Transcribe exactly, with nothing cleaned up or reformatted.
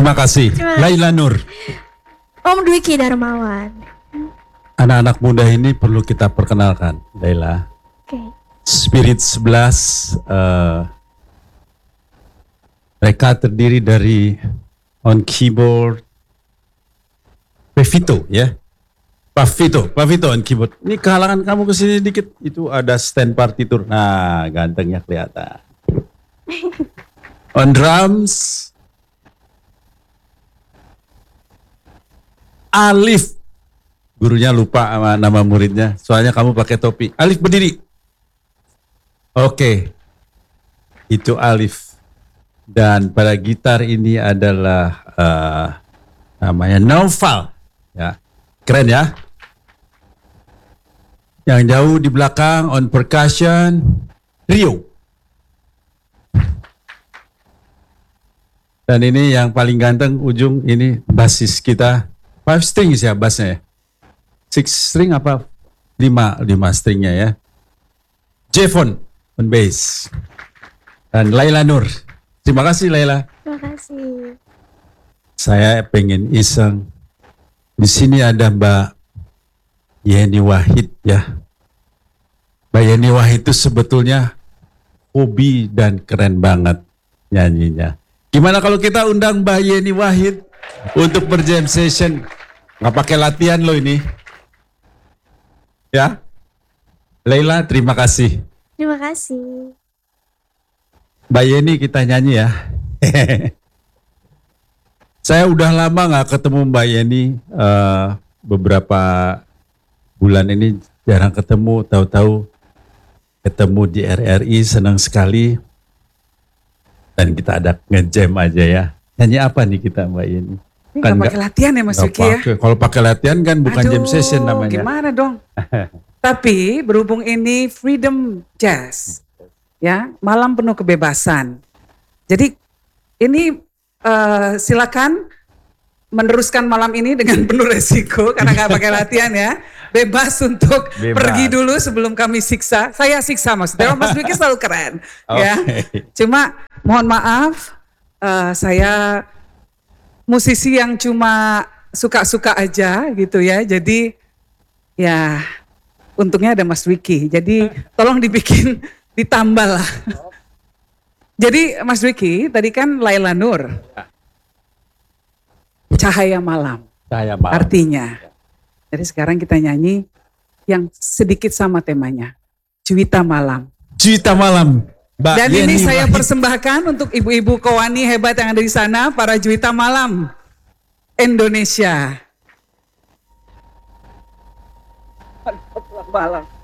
Terima kasih. Terima kasih. Laila Nur. Om Dwiki Darmawan. Anak-anak muda ini perlu kita perkenalkan, Laila. Oke. Okay. Spirit sebelas, uh, mereka terdiri dari on keyboard, Pevito ya. Pavito, Pavito on keyboard. Ini kehalangan kamu kesini dikit, itu ada stand partitur. Nah, gantengnya kelihatan. On drums, Alif. Gurunya lupa sama nama muridnya, soalnya kamu pakai topi. Alif berdiri. Oke, itu Alif. Dan pada gitar ini adalah uh, namanya Naufal. Ya, keren ya. Yang jauh di belakang on percussion, Rio. Dan ini yang paling ganteng ujung ini basis kita. Five strings ya bassnya ya. Six string apa? Lima, lima stringnya ya. Jevon on bass. Dan Laila Nur. Terima kasih Laila. Terima kasih. Saya pengen iseng. Di sini ada Mbak Yeni Wahid ya. Mbak Yeni Wahid itu sebetulnya hobi dan keren banget nyanyinya. Gimana kalau kita undang Mbak Yeni Wahid untuk berjam session? Nggak pakai latihan loh ini. Ya. Laila, terima kasih. Terima kasih. Mbak Yeni kita nyanyi ya. Saya udah lama nggak ketemu Mbak Yeni. Uh, beberapa bulan ini jarang ketemu. Tahu-tahu ketemu di R R I, senang sekali. Dan kita ada ngejam aja ya. Nyanyi apa nih kita Mbak Yeni? Ini kan nggak pakai latihan ya Mas Wiki ya? Kalau pakai latihan kan bukan Aduh, jam session namanya. Gimana dong? Tapi berhubung ini Freedom Jazz, ya malam penuh kebebasan. Jadi ini uh, silakan meneruskan malam ini dengan penuh resiko karena nggak pakai latihan ya. Bebas untuk Bebas. Pergi dulu sebelum kami siksa. Saya siksa maksudnya. Mas Wiki selalu keren, Okay. ya. Cuma mohon maaf, uh, saya musisi yang cuma suka-suka aja gitu ya. Jadi ya untungnya ada Mas Wiki. Jadi tolong dibikin ditambah lah. Jadi Mas Wiki tadi kan Laila Nur. Cahaya malam. Cahaya malam. Artinya. Jadi sekarang kita nyanyi yang sedikit sama temanya. Juwita malam. Juwita malam. Mbak Dan Yeni ini saya Wahid. persembahkan untuk ibu-ibu Kowani hebat yang ada di sana, para Juwita Malam Indonesia. Malam.